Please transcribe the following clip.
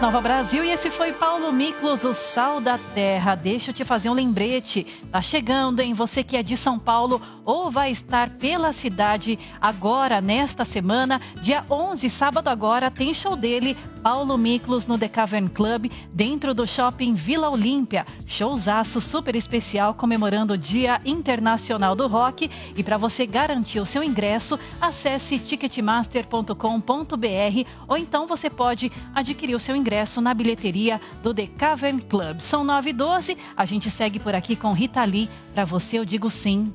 Nova Brasil, e esse foi Paulo Miklos, o Sal da Terra. Deixa eu te fazer um lembrete. Tá chegando, hein? Você que é de São Paulo ou vai estar pela cidade agora, nesta semana, dia 11, sábado agora, tem show dele, Paulo Miklos, no The Cavern Club, dentro do Shopping Vila Olímpia. Showzaço super especial, comemorando o Dia Internacional do Rock. E para você garantir o seu ingresso, acesse ticketmaster.com.br ou então você pode adquirir o seu ingresso na bilheteria do The Cavern Club. São 9h12, a gente segue por aqui com Rita Lee. Para você eu digo sim.